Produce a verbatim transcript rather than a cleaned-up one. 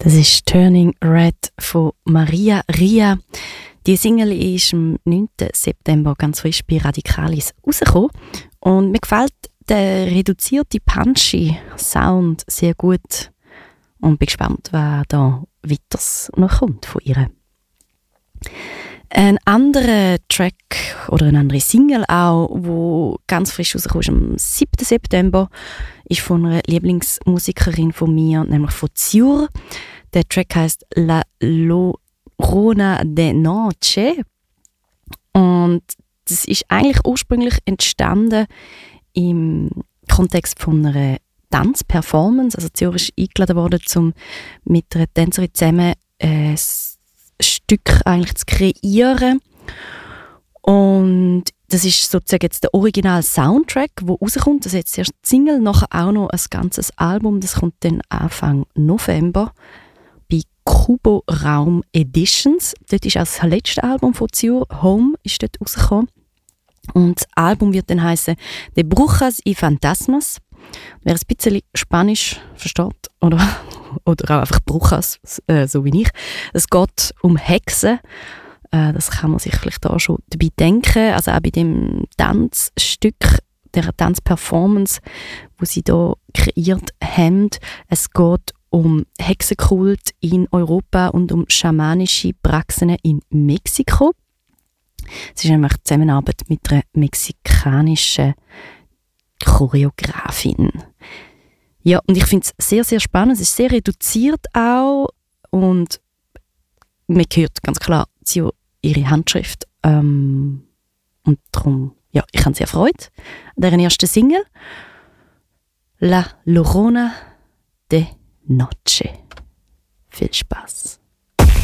Das ist «Turning Red» von Maria Ria. Die Single ist am neunten September ganz frisch bei Radicalis rausgekommen. Und mir gefällt der reduzierte, punchy Sound sehr gut. Und bin gespannt, was da weiters noch kommt von ihr. Ein anderer Track oder eine andere Single auch, wo ganz frisch rausgekommen ist am siebten September, ist von einer Lieblingsmusikerin von mir, nämlich von Ziur. Der Track heisst La Llorona de Noche. Und das ist eigentlich ursprünglich entstanden im Kontext von einer Tanzperformance. Also Ziur ist eingeladen worden, um mit einer Tänzerin zusammen ein Stück eigentlich zu kreieren. Und das ist sozusagen jetzt der Original-Soundtrack, der rauskommt. Das ist jetzt erst die Single, nachher auch noch ein ganzes Album. Das kommt dann Anfang November bei Kubo Raum Editions. Dort ist auch das letzte Album von Ziur, Home, ist dort rausgekommen. Und das Album wird dann heißen «De Brujas y Fantasmas». Wer ein bisschen Spanisch versteht, oder, oder auch einfach Brujas, äh, so wie ich. Es geht um Hexen. Äh, das kann man sich vielleicht auch schon dabei denken. Also auch bei dem Tanzstück, der Tanzperformance, wo sie da kreiert haben. Es geht um Hexenkult in Europa und um schamanische Praxen in Mexiko. Es ist nämlich die Zusammenarbeit mit einer mexikanischen Choreografin. Ja, und ich finde es sehr, sehr spannend. Es ist sehr reduziert auch und man hört ganz klar ihre Handschrift. Ähm, und darum, ja, ich habe sehr Freude an deren ersten Single La Llorona de Noche. Viel Spaß.